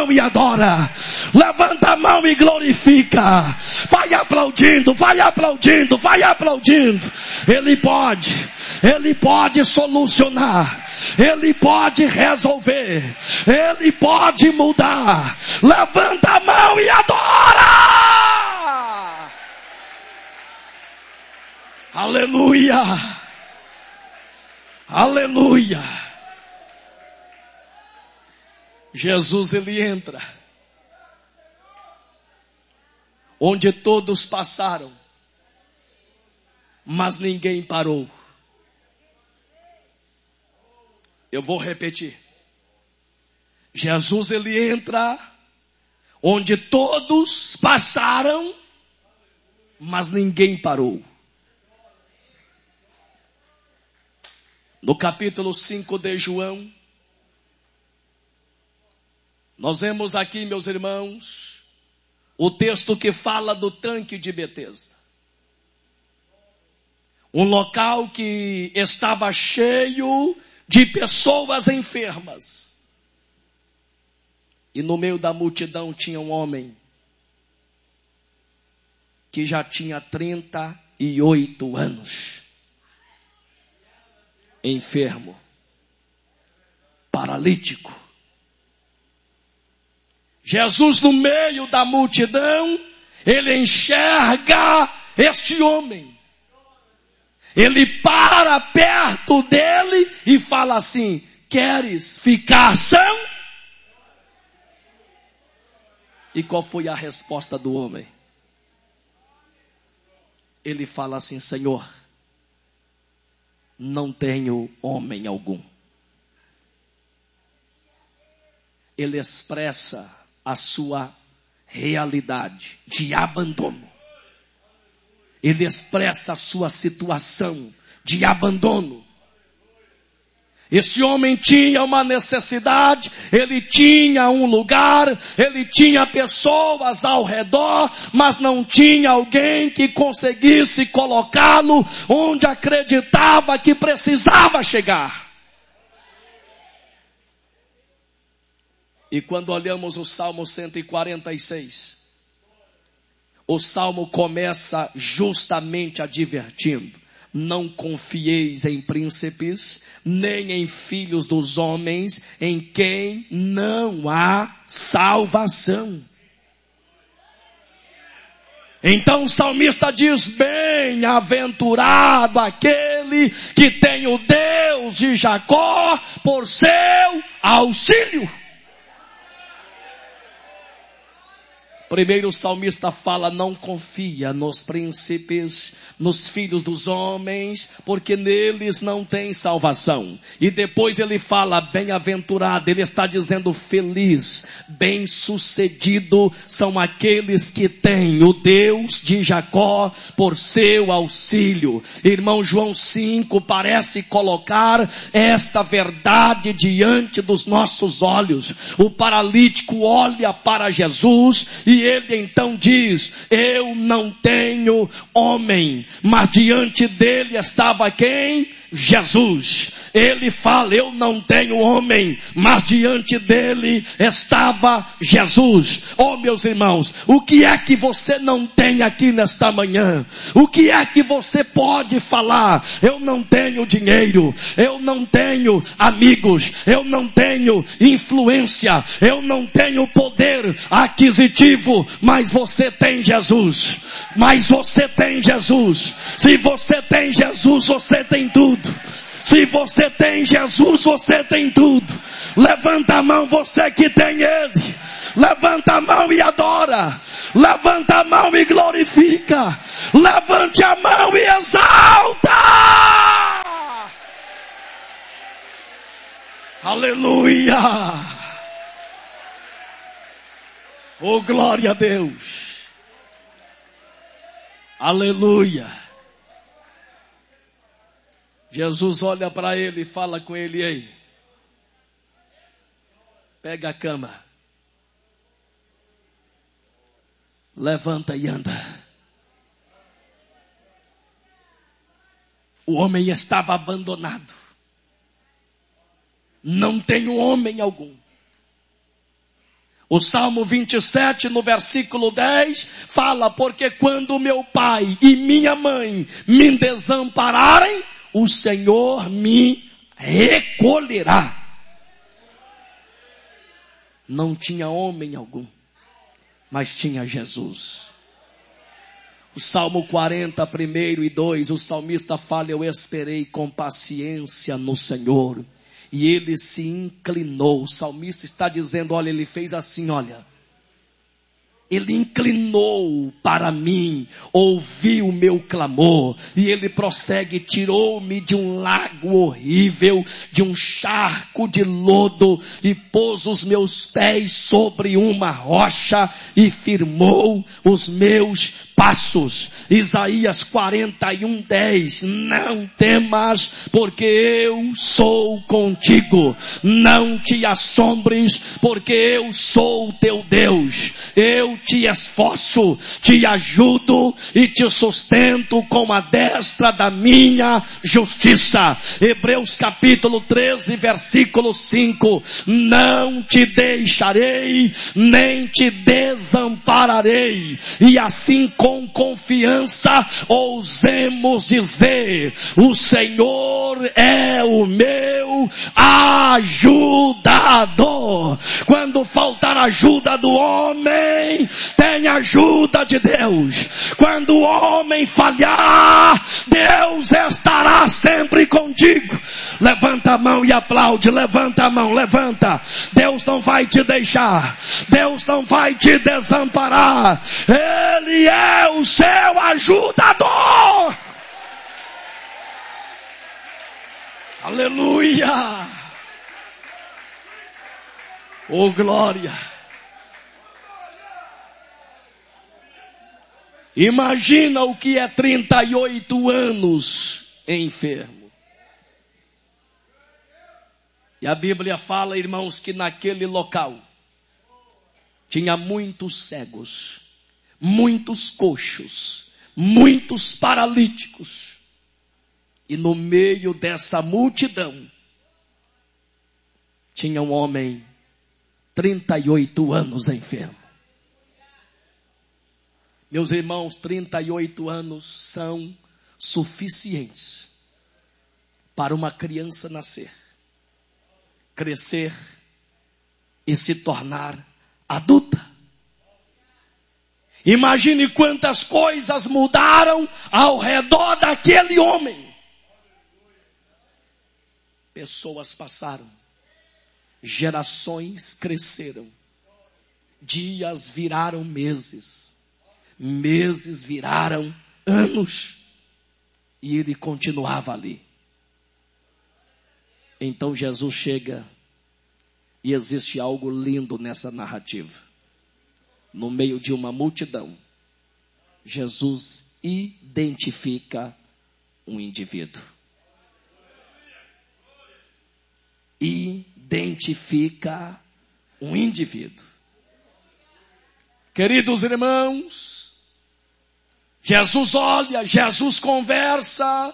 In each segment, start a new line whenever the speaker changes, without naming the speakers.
mão e adora. Levanta a mão e glorifica. Vai aplaudindo, vai aplaudindo, vai aplaudindo. Ele pode solucionar. Ele pode resolver. Ele pode mudar. Levanta a mão e adora. Aleluia. Aleluia. Jesus, ele entra onde todos passaram, mas ninguém parou. Eu vou repetir. Jesus, ele entra onde todos passaram, mas ninguém parou. No capítulo 5 de João, nós vemos aqui, meus irmãos, o texto que fala do tanque de Betesda. Um local que estava cheio de pessoas enfermas. E no meio da multidão tinha um homem que já tinha 38 anos. Enfermo. Paralítico. Jesus, no meio da multidão, ele enxerga este homem. Ele para perto dele e fala assim: queres ficar são? E qual foi a resposta do homem? Ele fala assim: Senhor, não tenho homem algum. Ele expressa a sua realidade de abandono. Ele expressa a sua situação de abandono. Este homem tinha uma necessidade, ele tinha um lugar, ele tinha pessoas ao redor, mas não tinha alguém que conseguisse colocá-lo onde acreditava que precisava chegar. E quando olhamos o Salmo 146, o Salmo começa justamente advertindo: não confieis em príncipes, nem em filhos dos homens, em quem não há salvação. Então o salmista diz: bem-aventurado aquele que tem o Deus de Jacó por seu auxílio. Primeiro o salmista fala: não confia nos príncipes, nos filhos dos homens, porque neles não tem salvação. E depois ele fala: bem-aventurado, ele está dizendo feliz, bem-sucedido são aqueles que têm o Deus de Jacó por seu auxílio. Irmão, João 5 parece colocar esta verdade diante dos nossos olhos. O paralítico olha para Jesus e ele então diz: eu não tenho homem. Mas diante dele estava quem? Jesus. Ele fala: eu não tenho homem, mas diante dele estava Jesus. Oh, meus irmãos, o que é que você não tem aqui nesta manhã? O que é que você pode falar? Eu não tenho dinheiro, eu não tenho amigos, eu não tenho influência, eu não tenho poder aquisitivo, mas você tem Jesus. Mas você tem Jesus. Se você tem Jesus, você tem tudo. Se você tem Jesus, você tem tudo. Levanta a mão, você que tem Ele. Levanta a mão e adora. Levanta a mão e glorifica. Levante a mão e exalta. Aleluia. Oh, glória a Deus. Aleluia. Jesus olha para ele e fala com ele: ei, pega a cama, levanta e anda. O homem estava abandonado. Não tem homem algum. O Salmo 27, no versículo 10, fala: porque quando meu pai e minha mãe me desampararem, o Senhor me recolherá. Não tinha homem algum, mas tinha Jesus. O Salmo 40, 1 e 2, o salmista fala: eu esperei com paciência no Senhor, e ele se inclinou. O salmista está dizendo, olha, ele fez assim, olha. Ele inclinou para mim, ouviu o meu clamor, e ele prossegue: tirou-me de um lago horrível, de um charco de lodo, e pôs os meus pés sobre uma rocha, e firmou os meus passos. Isaías 41, 10, não temas, porque eu sou contigo, não te assombres, porque eu sou o teu Deus, eu te esforço, te ajudo e te sustento com a destra da minha justiça. Hebreus capítulo 13, versículo 5, não te deixarei, nem te desampararei. E assim com confiança ousemos dizer: o Senhor é o meu ajudador. Quando faltar ajuda do homem, tem ajuda de Deus. Quando o homem falhar, Deus estará sempre contigo. Levanta a mão e aplaude. Levanta a mão, levanta. Deus não vai te deixar, Deus não vai te desamparar. Ele é o seu ajudador. Aleluia. Oh, glória. Imagina o que é 38 anos enfermo. E a Bíblia fala, irmãos, que naquele local tinha muitos cegos, muitos coxos, muitos paralíticos. E no meio dessa multidão tinha um homem, 38 anos enfermo. Meus irmãos, 38 anos são suficientes para uma criança nascer, crescer e se tornar adulta. Imagine quantas coisas mudaram ao redor daquele homem. Pessoas passaram, gerações cresceram, dias viraram meses, meses viraram anos, e ele continuava ali. Então Jesus chega, e existe algo lindo nessa narrativa. No meio de uma multidão, Jesus identifica um indivíduo. Identifica um indivíduo. Queridos irmãos, Jesus olha, Jesus conversa.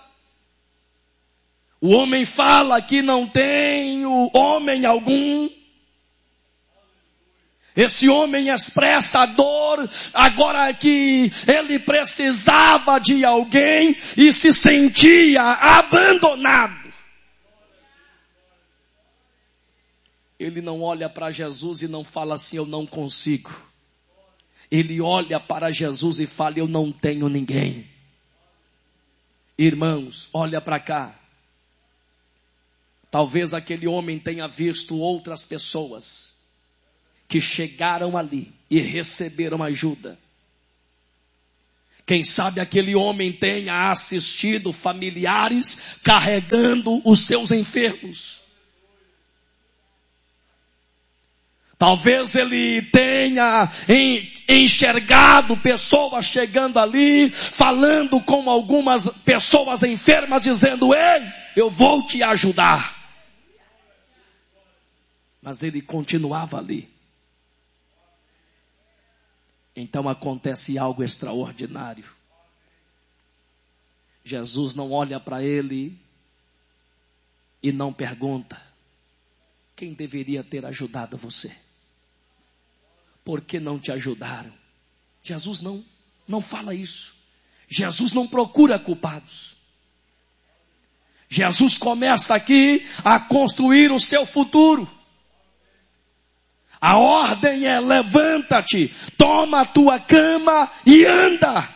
O homem fala que não tem homem algum. Esse homem expressa a dor, agora que ele precisava de alguém e se sentia abandonado. Ele não olha para Jesus e não fala assim: eu não consigo. Ele olha para Jesus e fala: eu não tenho ninguém. Irmãos, olha para cá. Talvez aquele homem tenha visto outras pessoas que chegaram ali e receberam ajuda. Quem sabe aquele homem tenha assistido familiares carregando os seus enfermos. Talvez ele tenha enxergado pessoas chegando ali, falando com algumas pessoas enfermas, dizendo: ei, eu vou te ajudar. Mas ele continuava ali. Então acontece algo extraordinário. Jesus não olha para ele e não pergunta: quem deveria ter ajudado você? por que não te ajudaram? Jesus não fala isso. Jesus não procura culpados. Jesus começa aqui a construir o seu futuro. A ordem é: levanta-te, toma a tua cama e anda.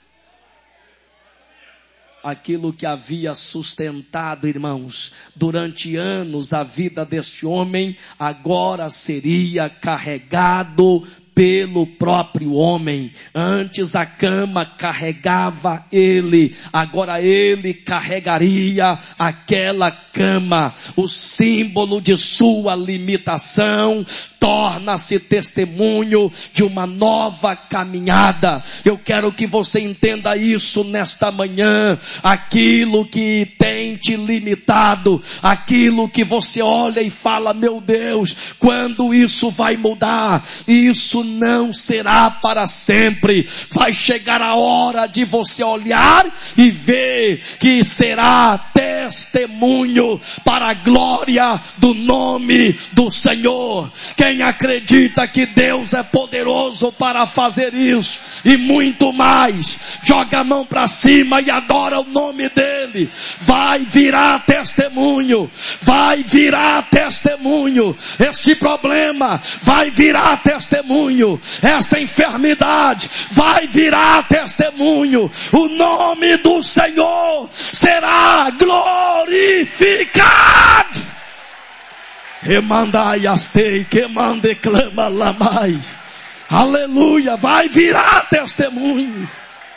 Aquilo que havia sustentado, irmãos, durante anos a vida deste homem, agora seria carregado pelo próprio homem. Antes a cama carregava ele, agora ele carregaria aquela cama. O símbolo de sua limitação torna-se testemunho de uma nova caminhada. Eu quero que você entenda isso nesta manhã. Aquilo que tem te limitado, aquilo que você olha e fala: meu Deus, quando isso vai mudar? Isso não será para sempre. Vai chegar a hora de você olhar e ver que será testemunho para a glória do nome do Senhor. Quem acredita que Deus é poderoso para fazer isso e muito mais, joga a mão para cima e adora o nome dele. Vai virar testemunho, vai virar testemunho. Este problema vai virar testemunho. Essa enfermidade vai virar testemunho. O nome do Senhor será glorificado. Remandai astei, que mande clama lamai. Aleluia, vai virar testemunho.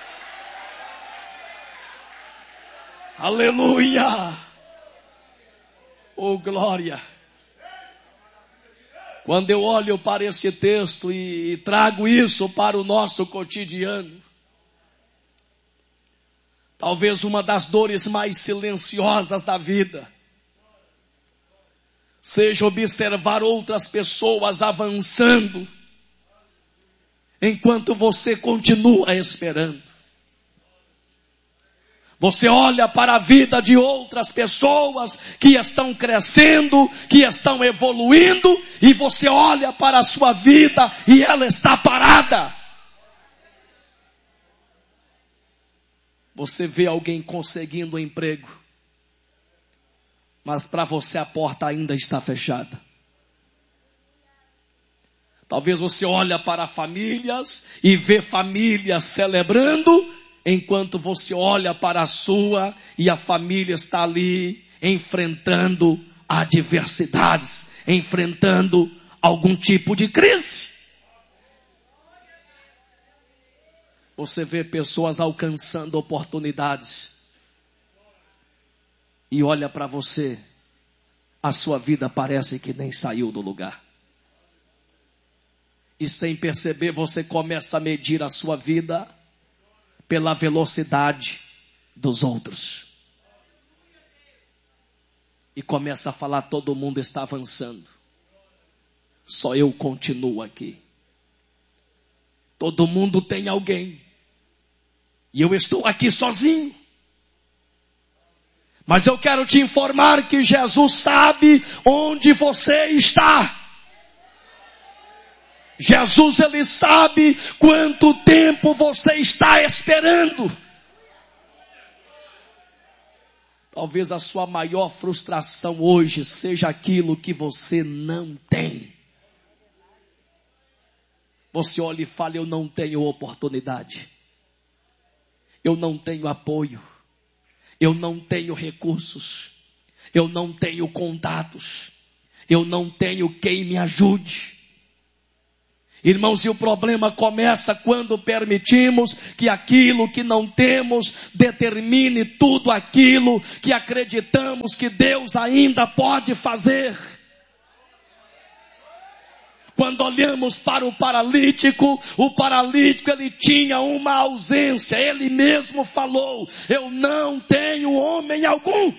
Aleluia. Oh glória. Quando eu olho para esse texto e trago isso para o nosso cotidiano, talvez uma das dores mais silenciosas da vida seja observar outras pessoas avançando enquanto você continua esperando. Você olha para a vida de outras pessoas que estão crescendo, que estão evoluindo, e você olha para a sua vida e ela está parada. Você vê alguém conseguindo um emprego, mas para você a porta ainda está fechada. Talvez você olha para famílias e vê famílias celebrando, enquanto você olha para a sua e a família está ali enfrentando adversidades, enfrentando algum tipo de crise. Você vê pessoas alcançando oportunidades e olha para você, a sua vida parece que nem saiu do lugar. E sem perceber você começa a medir a sua vida pela velocidade dos outros. E começa a falar: todo mundo está avançando, só eu continuo aqui. Todo mundo tem alguém, e eu estou aqui sozinho. Mas eu quero te informar que Jesus sabe onde você está. Jesus, ele sabe quanto tempo você está esperando. Talvez a sua maior frustração hoje seja aquilo que você não tem. Você olha e fala: eu não tenho oportunidade. Eu não tenho apoio. Eu não tenho recursos. Eu não tenho contatos. Eu não tenho quem me ajude. Irmãos, e o problema começa quando permitimos que aquilo que não temos determine tudo aquilo que acreditamos que Deus ainda pode fazer. Quando olhamos para o paralítico ele tinha uma ausência. Ele mesmo falou: eu não tenho homem algum.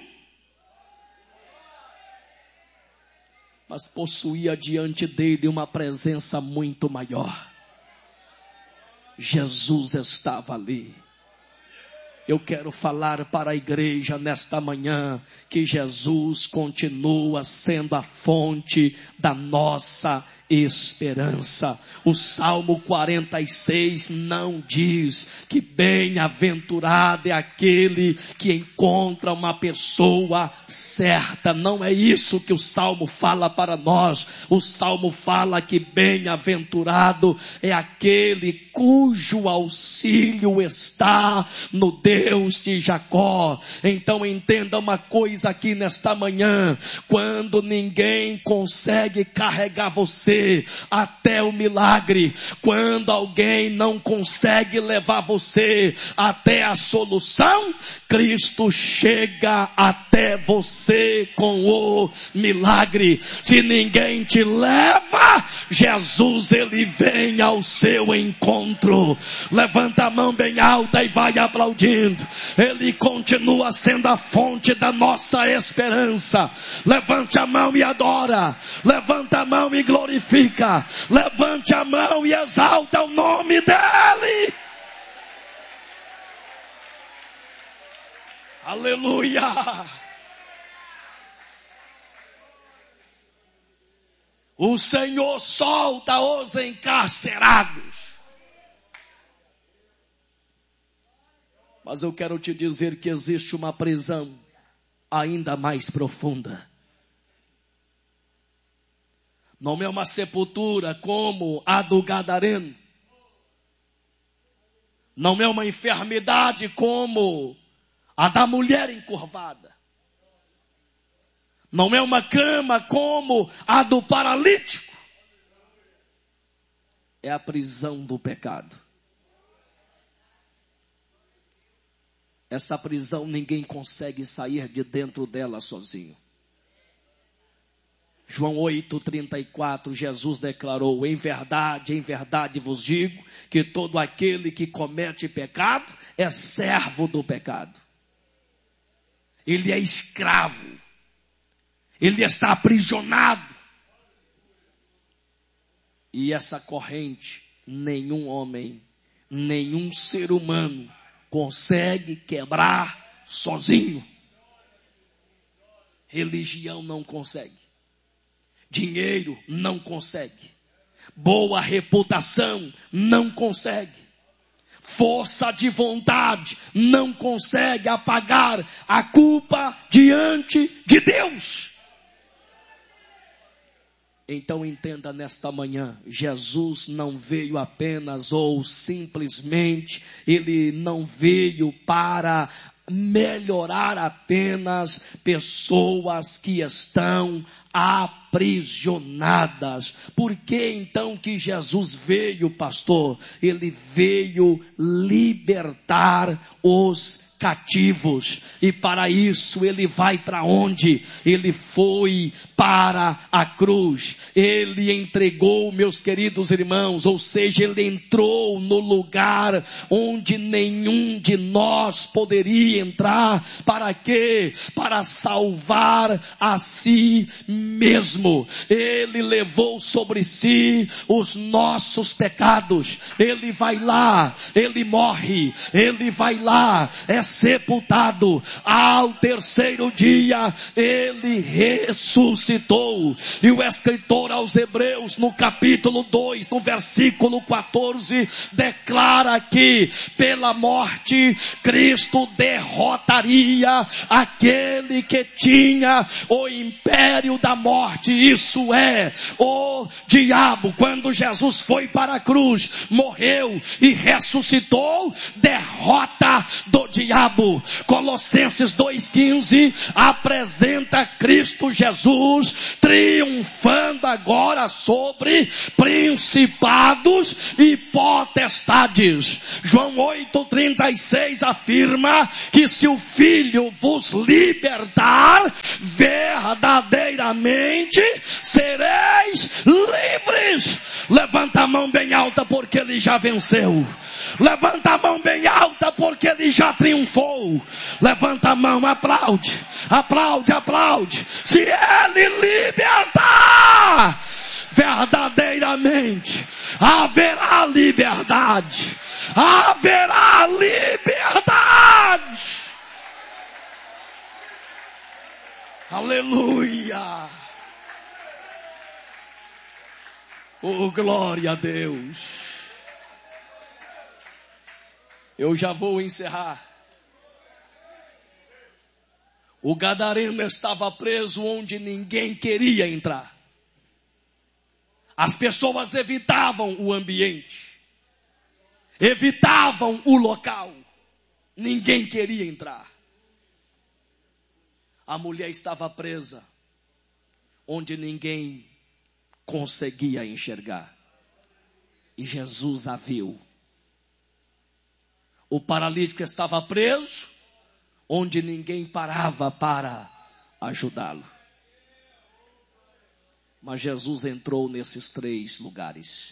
Mas possuía diante dele uma presença muito maior. Jesus estava ali. Eu quero falar para a igreja nesta manhã que Jesus continua sendo a fonte da nossa esperança. O Salmo 46 não diz que bem-aventurado é aquele que encontra uma pessoa certa. Não é isso que o Salmo fala para nós. O Salmo fala que bem-aventurado é aquele cujo auxílio está no Deus de Jacó. Então entenda uma coisa aqui nesta manhã: quando ninguém consegue carregar você até o milagre, quando alguém não consegue levar você até a solução, Cristo chega até você com o milagre. Se ninguém te leva, Jesus, ele vem ao seu encontro. Levanta a mão bem alta e vai aplaudindo. Ele continua sendo a fonte da nossa esperança. Levante a mão e adora. Levanta a mão e glorifica. Levante a mão e exalta o nome dele. Aleluia. O Senhor solta os encarcerados. Mas eu quero te dizer que existe uma prisão ainda mais profunda. Não é uma sepultura como a do Gadareno. Não é uma enfermidade como a da mulher encurvada. Não é uma cama como a do paralítico. É a prisão do pecado. Essa prisão ninguém consegue sair de dentro dela sozinho. João 8:34, Jesus declarou: em verdade vos digo, que todo aquele que comete pecado é servo do pecado. Ele é escravo. Ele está aprisionado. E essa corrente, nenhum homem, nenhum ser humano consegue quebrar sozinho. Religião não consegue. Dinheiro não consegue. Boa reputação não consegue. Força de vontade não consegue apagar a culpa diante de Deus. Então entenda nesta manhã, Jesus não veio apenas ou simplesmente, ele não veio para melhorar apenas pessoas que estão aprisionadas. Por que então que Jesus veio, pastor? Ele veio libertar os cativos. E para isso ele vai para onde? Ele foi para a cruz. Ele entregou, meus queridos irmãos, ou seja, ele entrou no lugar onde nenhum de nós poderia entrar. Para quê? Para salvar a si mesmo. Ele levou sobre si os nossos pecados. Ele vai lá, ele morre, ele vai lá, é sepultado. Ao terceiro dia ele ressuscitou. E o escritor aos Hebreus, no capítulo 2, no versículo 14, declara que pela morte Cristo derrotaria aquele que tinha o império da morte, isso é, o diabo. Quando Jesus foi para a cruz, morreu e ressuscitou, derrota do diabo. Colossenses 2,15 apresenta Cristo Jesus triunfando agora sobre principados e potestades. João 8,36 afirma que se o Filho vos libertar, verdadeiramente sereis livres. Levanta a mão bem alta porque ele já venceu. Levanta a mão bem alta porque ele já triunfou. Levanta a mão, aplaude, aplaude, aplaude. Se ele libertar, verdadeiramente haverá liberdade, haverá liberdade. Aleluia. Oh, glória a Deus. Eu já vou encerrar. O gadareno estava preso onde ninguém queria entrar. As pessoas evitavam o ambiente, evitavam o local. Ninguém queria entrar. A mulher estava presa onde ninguém conseguia enxergar. E Jesus a viu. O paralítico estava preso onde ninguém parava para ajudá-lo. Mas Jesus entrou nesses 3 lugares.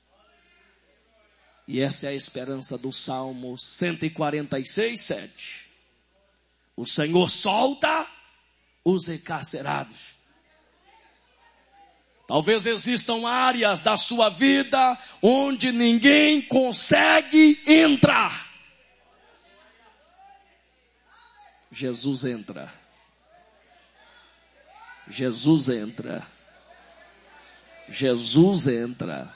E essa é a esperança do Salmo 146, 7. O Senhor solta os encarcerados. Talvez existam áreas da sua vida onde ninguém consegue entrar. Jesus entra. Jesus entra. Jesus entra.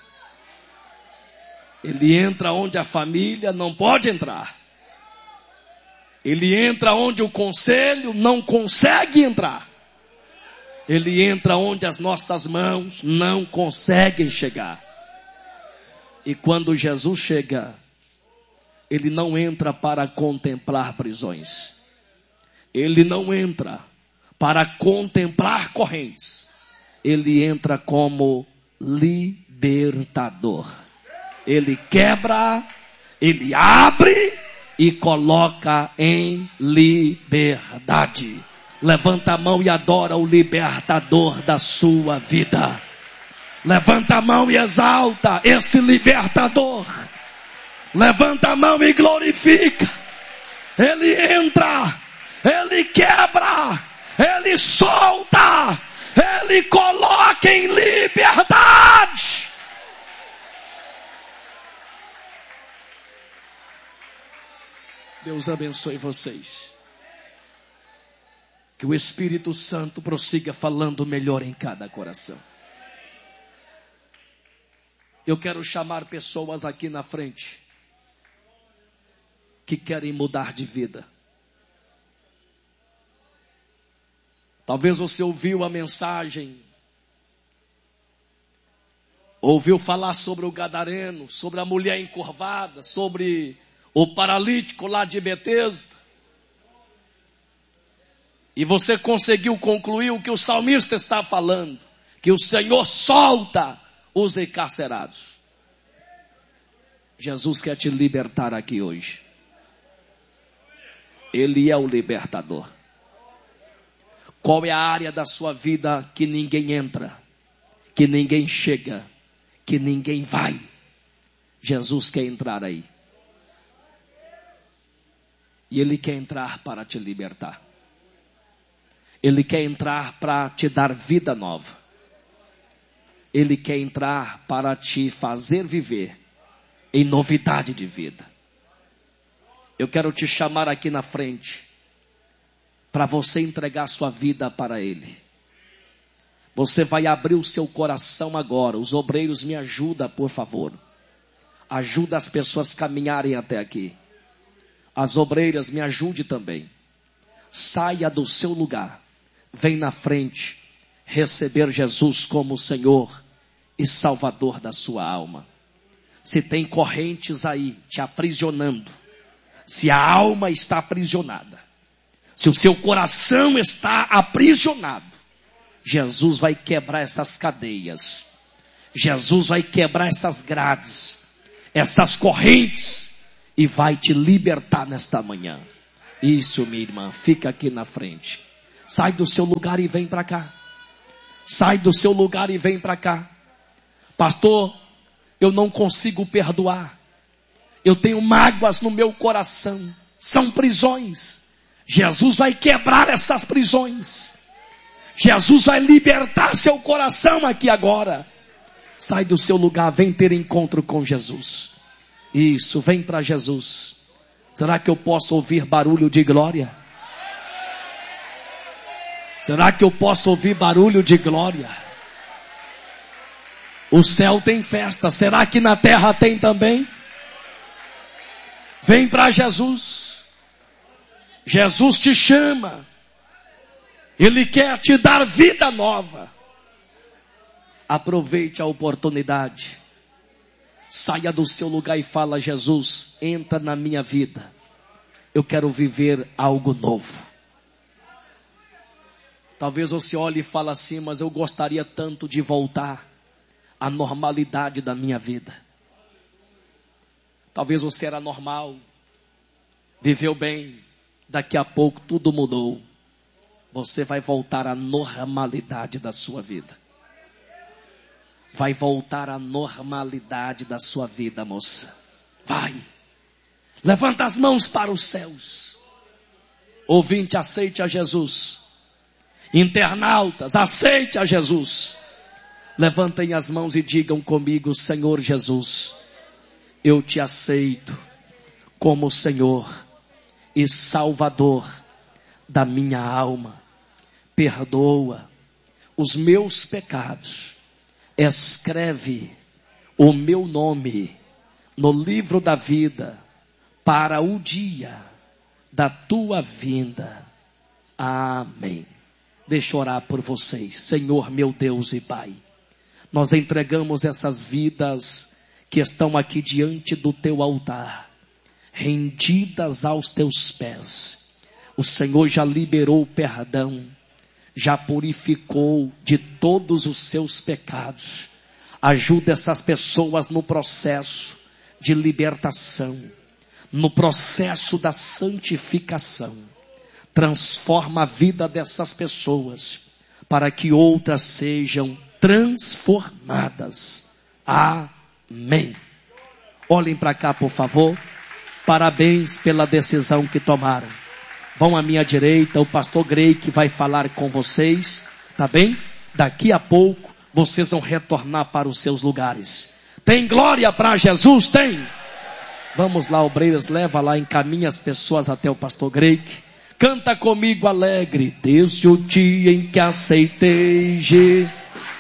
Ele entra onde a família não pode entrar. Ele entra onde o conselho não consegue entrar. Ele entra onde as nossas mãos não conseguem chegar. E quando Jesus chega, ele não entra para contemplar prisões. Ele não entra para contemplar correntes. Ele entra como libertador. Ele quebra, ele abre e coloca em liberdade. Levanta a mão e adora o libertador da sua vida. Levanta a mão e exalta esse libertador. Levanta a mão e glorifica. Ele entra, ele quebra, ele solta, ele coloca em liberdade. Deus abençoe vocês. Que o Espírito Santo prossiga falando melhor em cada coração. Eu quero chamar pessoas aqui na frente que querem mudar de vida. Talvez você ouviu a mensagem, ouviu falar sobre o gadareno, sobre a mulher encurvada, sobre o paralítico lá de Betesda. E você conseguiu concluir o que o salmista está falando, que o Senhor solta os encarcerados. Jesus quer te libertar aqui hoje. Ele é o libertador. Qual é a área da sua vida que ninguém entra, que ninguém chega, que ninguém vai? Jesus quer entrar aí. E Ele quer entrar para te libertar. Ele quer entrar para te dar vida nova. Ele quer entrar para te fazer viver em novidade de vida. Eu quero te chamar aqui na frente para você entregar sua vida para Ele. Você vai abrir o seu coração agora. Os obreiros, me ajudam, por favor. Ajuda as pessoas a caminharem até aqui. As obreiras, me ajude também. Saia do seu lugar. Vem na frente receber Jesus como Senhor e Salvador da sua alma. Se tem correntes aí te aprisionando, se a alma está aprisionada, se o seu coração está aprisionado, Jesus vai quebrar essas cadeias. Jesus vai quebrar essas grades, essas correntes, e vai te libertar nesta manhã. Isso, minha irmã, fica aqui na frente. Sai do seu lugar e vem para cá. Sai do seu lugar e vem para cá. Pastor, eu não consigo perdoar. Eu tenho mágoas no meu coração. São prisões. Jesus vai quebrar essas prisões. Jesus vai libertar seu coração aqui agora. Sai do seu lugar, vem ter encontro com Jesus. Isso, vem para Jesus. Será que eu posso ouvir barulho de glória? Será que eu posso ouvir barulho de glória? O céu tem festa, será que na terra tem também? Vem para Jesus. Jesus te chama. Ele quer te dar vida nova. Aproveite a oportunidade. Saia do seu lugar e fala: Jesus, entra na minha vida. Eu quero viver algo novo. Talvez você olhe e fale assim: mas eu gostaria tanto de voltar à normalidade da minha vida. Talvez você era normal, viveu bem, daqui a pouco tudo mudou. Você vai voltar à normalidade da sua vida. Vai voltar à normalidade da sua vida, moça. Vai. Levanta as mãos para os céus. Ouvinte, aceite a Jesus. Internautas, aceite a Jesus. Levantem as mãos e digam comigo: Senhor Jesus, eu te aceito como Senhor e Salvador da minha alma. Perdoa os meus pecados. Escreve o meu nome no livro da vida para o dia da tua vinda. Amém. Deixa eu orar por vocês. Senhor, meu Deus e Pai, nós entregamos essas vidas que estão aqui diante do teu altar, rendidas aos teus pés. O Senhor já liberou o perdão, já purificou de todos os seus pecados. Ajuda essas pessoas no processo de libertação, no processo da santificação. Transforma a vida dessas pessoas para que outras sejam transformadas. Amém. Olhem para cá, por favor. Parabéns pela decisão que tomaram. Vão à minha direita, o pastor Grey que vai falar com vocês, tá bem? Daqui a pouco vocês vão retornar para os seus lugares. Tem glória para Jesus? Tem? Vamos lá, obreiros, leva lá, encaminha as pessoas até o pastor Grey. Canta comigo alegre, desde o dia em que aceitei Jesus.